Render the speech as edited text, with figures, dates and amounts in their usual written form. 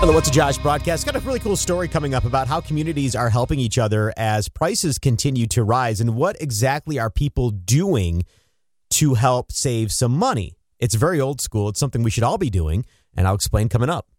On the What's a Josh broadcast, got a really cool story coming up about how communities are helping each other as prices continue to rise, and what exactly are people doing to help save some money. It's very old school. It's something we should all be doing, and I'll explain coming up.